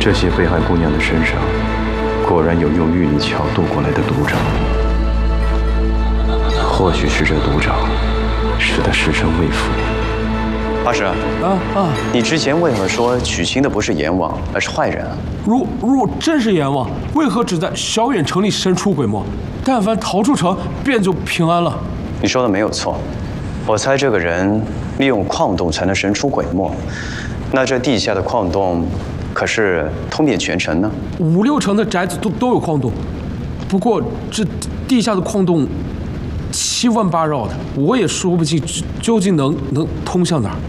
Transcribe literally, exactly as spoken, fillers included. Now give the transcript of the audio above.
这些被害姑娘的身上，果然有用玉灵桥渡过来的毒掌。或许是这毒掌，使他尸身未腐。 八婶， 啊啊！ 你之前为何说娶亲的不是阎王，而是坏人啊？ 若若真是阎王，为何只在小远城里神出鬼没？但凡逃出城，便就平安了。 你说的没有错，我猜这个人利用矿洞才能神出鬼没。那这地下的矿洞，可是通遍全城呢？ 五六城的宅子都都有矿洞，不过这地下的矿洞七弯八绕的，我也说不清究竟能能通向哪儿。